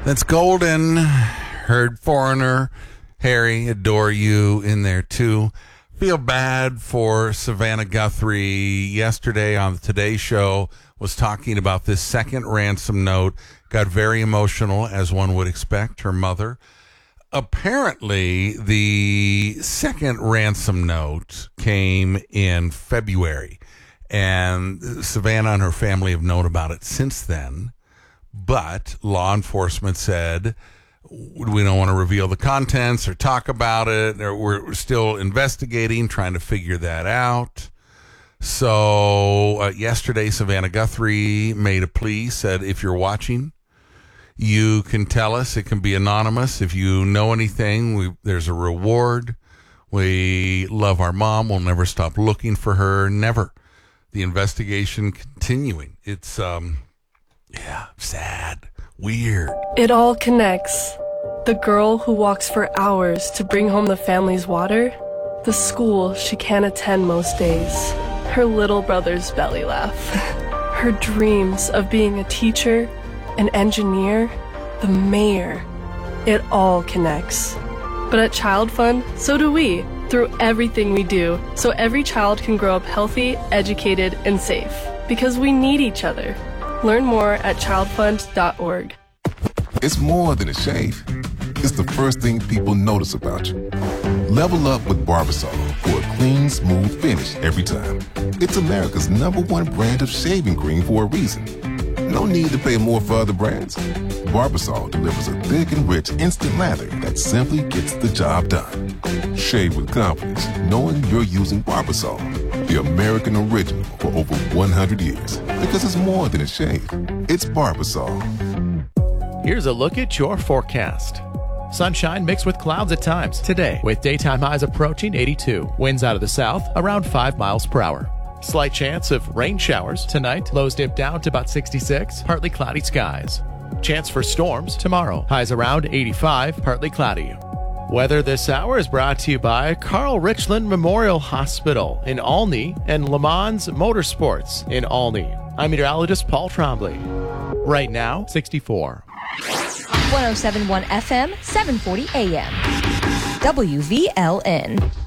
That's Golden. Heard Foreigner. Harry, adore you in there too. Feel bad for Savannah Guthrie. Yesterday on the Today Show was talking about this second ransom note. Got very emotional, as one would expect. Her mother. Apparently, the second ransom note came in February, and Savannah and her family have known about it since then. But law enforcement said, we don't want to reveal the contents or talk about it. We're still investigating, trying to figure that out. So yesterday, Savannah Guthrie made a plea, said, if you're watching, you can tell us. It can be anonymous. If you know anything, there's a reward. We love our mom. We'll never stop looking for her. Never. The investigation continuing. It's, sad, weird. It all connects. The girl who walks for hours to bring home the family's water, the school she can't attend most days, her little brother's belly laugh, her dreams of being a teacher, an engineer, the mayor. It all connects. But at Child Fund, so do we, through everything we do, so every child can grow up healthy, educated, and safe. Because we need each other. Learn more at childfund.org. It's more than a shave. It's the first thing people notice about you. Level up with Barbasol for a clean, smooth finish every time. It's America's #1 brand of shaving cream for a reason. No need to pay more for other brands. Barbasol delivers a thick and rich instant lather that simply gets the job done. Shave with confidence, knowing you're using Barbasol, the American original for over 100 years. Because it's more than a shave. It's Barbasol. Here's a look at your forecast. Sunshine mixed with clouds at times today, with daytime highs approaching 82. Winds out of the south around 5 miles per hour. Slight chance of rain showers tonight. Lows dip down to about 66. Partly cloudy skies. Chance for storms tomorrow. Highs around 85. Partly cloudy. Weather this hour is brought to you by Carl Richland Memorial Hospital in Olney and Le Mans Motorsports in Olney. I'm meteorologist Paul Trombley. Right now, 64. 107.1 FM, 740 AM. WVLN.